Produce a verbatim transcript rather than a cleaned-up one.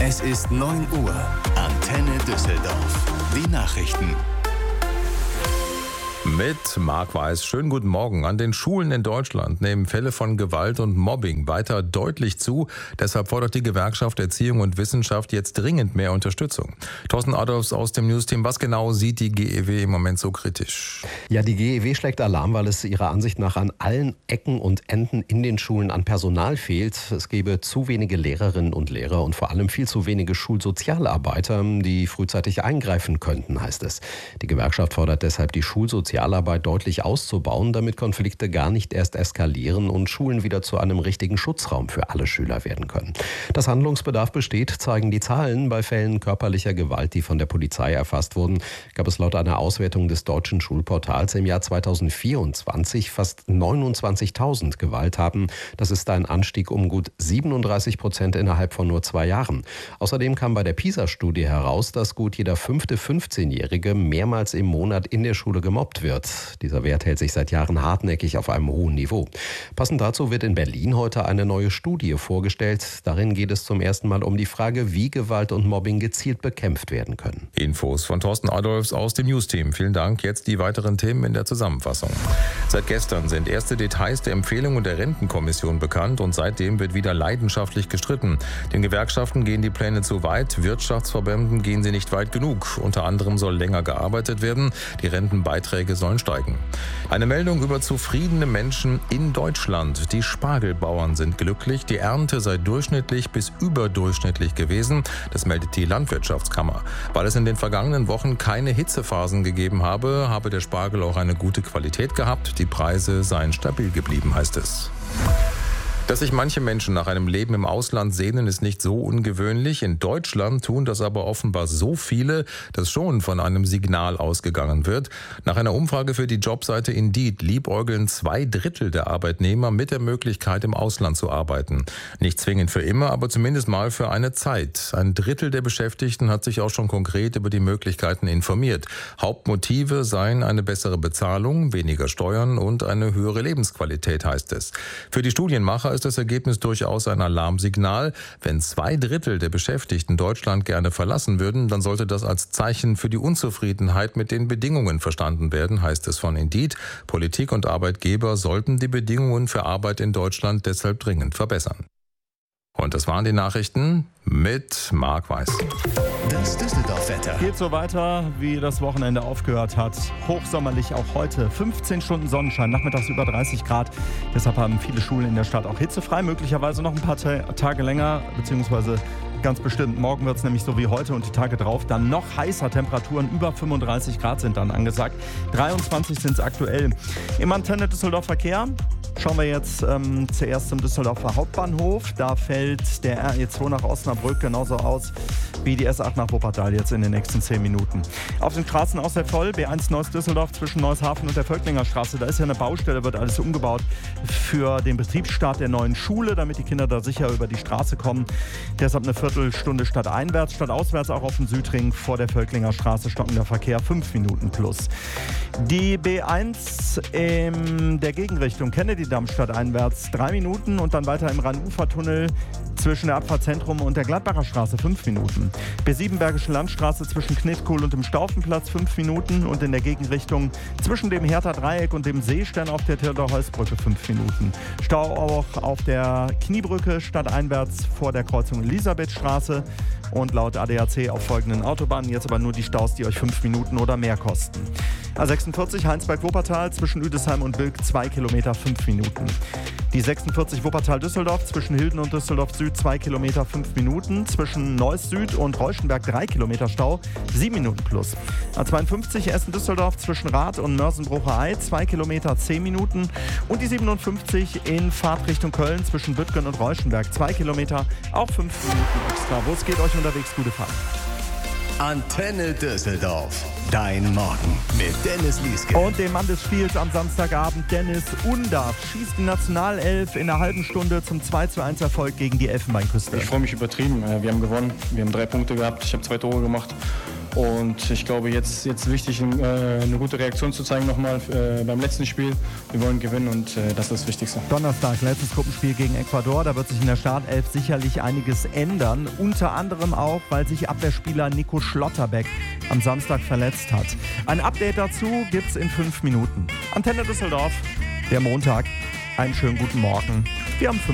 Es ist neun Uhr. Antenne Düsseldorf. Die Nachrichten. Mit Marc Weiß. Schönen guten Morgen. An den Schulen in Deutschland nehmen Fälle von Gewalt und Mobbing weiter deutlich zu. Deshalb fordert die Gewerkschaft Erziehung und Wissenschaft jetzt dringend mehr Unterstützung. Thorsten Adolfs aus dem Newsteam. Was genau sieht die G E W im Moment so kritisch? Ja, die G E W schlägt Alarm, weil es ihrer Ansicht nach an allen Ecken und Enden in den Schulen an Personal fehlt. Es gebe zu wenige Lehrerinnen und Lehrer und vor allem viel zu wenige Schulsozialarbeiter, die frühzeitig eingreifen könnten, heißt es. Die Gewerkschaft fordert deshalb, die Schulsozialarbeit deutlich auszubauen, damit Konflikte gar nicht erst eskalieren und Schulen wieder zu einem richtigen Schutzraum für alle Schüler werden können. Dass Handlungsbedarf besteht, zeigen die Zahlen. Bei Fällen körperlicher Gewalt, die von der Polizei erfasst wurden, gab es laut einer Auswertung des deutschen Schulportals im Jahr zweitausendvierundzwanzig fast neunundzwanzigtausend Gewalttaten. Das ist ein Anstieg um gut siebenunddreißig Prozent innerhalb von nur zwei Jahren. Außerdem kam bei der PISA-Studie heraus, dass gut jeder fünfte fünfzehnjährige mehrmals im Monat in der Schule gemobbt wird. Dieser Wert hält sich seit Jahren hartnäckig auf einem hohen Niveau. Passend dazu wird in Berlin heute eine neue Studie vorgestellt. Darin geht es zum ersten Mal um die Frage, wie Gewalt und Mobbing gezielt bekämpft werden können. Infos von Thorsten Adolfs aus dem Newsteam. Vielen Dank. Jetzt die weiteren Themen in der Zusammenfassung. Seit gestern sind erste Details der Empfehlungen der Rentenkommission bekannt und seitdem wird wieder leidenschaftlich gestritten. Den Gewerkschaften gehen die Pläne zu weit, Wirtschaftsverbänden gehen sie nicht weit genug. Unter anderem soll länger gearbeitet werden. Die Rentenbeiträge sollen steigen. Eine Meldung über zufriedene Menschen in Deutschland. Die Spargelbauern sind glücklich. Die Ernte sei durchschnittlich bis überdurchschnittlich gewesen. Das meldet die Landwirtschaftskammer. Weil es in den vergangenen Wochen keine Hitzephasen gegeben habe, habe der Spargel auch eine gute Qualität gehabt. Die Preise seien stabil geblieben, heißt es. Dass sich manche Menschen nach einem Leben im Ausland sehnen, ist nicht so ungewöhnlich. In Deutschland tun das aber offenbar so viele, dass schon von einem Signal ausgegangen wird. Nach einer Umfrage für die Jobseite Indeed liebäugeln zwei Drittel der Arbeitnehmer mit der Möglichkeit, im Ausland zu arbeiten. Nicht zwingend für immer, aber zumindest mal für eine Zeit. Ein Drittel der Beschäftigten hat sich auch schon konkret über die Möglichkeiten informiert. Hauptmotive seien eine bessere Bezahlung, weniger Steuern und eine höhere Lebensqualität, heißt es. Für die Studienmacher ist das Ergebnis durchaus ein Alarmsignal. Wenn zwei Drittel der Beschäftigten Deutschland gerne verlassen würden, dann sollte das als Zeichen für die Unzufriedenheit mit den Bedingungen verstanden werden, heißt es von Indeed. Politik und Arbeitgeber sollten die Bedingungen für Arbeit in Deutschland deshalb dringend verbessern. Und das waren die Nachrichten mit Marc Weiß. Das Düsseldorf-Wetter. Geht so weiter, wie das Wochenende aufgehört hat. Hochsommerlich auch heute. fünfzehn Stunden Sonnenschein, nachmittags über dreißig Grad. Deshalb haben viele Schulen in der Stadt auch hitzefrei. Möglicherweise noch ein paar Tage länger, beziehungsweise ganz bestimmt. Morgen wird es nämlich so wie heute und die Tage drauf dann noch heißer. Temperaturen über fünfunddreißig Grad sind dann angesagt. dreiundzwanzig sind es aktuell. Im Antenne Düsseldorf Verkehr schauen wir jetzt ähm, zuerst zum Düsseldorfer Hauptbahnhof. Da fällt der R E zwei nach Osnabrück genauso aus wie die S acht nach Wuppertal jetzt in den nächsten zehn Minuten. Auf den Straßen auch sehr voll. B eins Neuss Düsseldorf zwischen Neushafen und der Völklinger Straße. Da ist ja eine Baustelle, wird alles umgebaut für den Betriebsstart der neuen Schule, damit die Kinder da sicher über die Straße kommen. Deshalb eine Viertelstunde statt einwärts, statt auswärts auch auf dem Südring vor der Völklinger Straße stockender Verkehr, fünf Minuten plus. Die B eins in der Gegenrichtung Kennedy-Damm statt einwärts, drei Minuten und dann weiter im Rheinufertunnel zwischen der Abfahrtzentrum und der Gladbacher Straße, fünf Minuten. B sieben Bergische Landstraße zwischen Knitkohl und dem Staufenplatz, fünf Minuten und in der Gegenrichtung zwischen dem Hertha-Dreieck und dem Seestern auf der Theodor-Heuss-Brücke, fünf Minuten. Stau auch auf der Kniebrücke statt einwärts vor der Kreuzung Elisabethstraße und laut A D A C auf folgenden Autobahnen jetzt aber nur die Staus, die euch fünf Minuten oder mehr kosten. A sechsundvierzig Heinsberg-Wuppertal zwischen Üdesheim und Bilk, zwei Kilometer, fünf Minuten. Die sechsundvierzig Wuppertal-Düsseldorf zwischen Hilden und Düsseldorf Süd, zwei Kilometer, fünf Minuten. Zwischen Neuss Süd und Reuschenberg, drei Kilometer Stau, sieben Minuten plus. A zweiundfünfzig Essen-Düsseldorf zwischen Rath und Mörsenbrucher-Ei, zwei Kilometer, zehn Minuten. Und die siebenundfünfzig in Fahrtrichtung Köln zwischen Büttgen und Reuschenberg, zwei Kilometer, auch fünf Minuten extra. Wo es geht, euch unterwegs gute Fahrt. Antenne Düsseldorf. Dein Morgen mit Dennis Lieske. Und dem Mann des Spiels am Samstagabend, Dennis Undaff, schießt die Nationalelf in einer halben Stunde zum zwei zu eins Erfolg gegen die Elfenbeinküste. Ich freue mich übertrieben. Wir haben gewonnen. Wir haben drei Punkte gehabt. Ich habe zwei Tore gemacht. Und ich glaube, jetzt ist wichtig, eine gute Reaktion zu zeigen nochmal beim letzten Spiel. Wir wollen gewinnen und das ist das Wichtigste. Donnerstag, letztes Gruppenspiel gegen Ecuador. Da wird sich in der Startelf sicherlich einiges ändern. Unter anderem auch, weil sich Abwehrspieler Nico Schlotterbeck am Samstag verletzt hat. Ein Update dazu gibt's in fünf Minuten. Antenne Düsseldorf, der Montag. Einen schönen guten Morgen. Wir haben fünf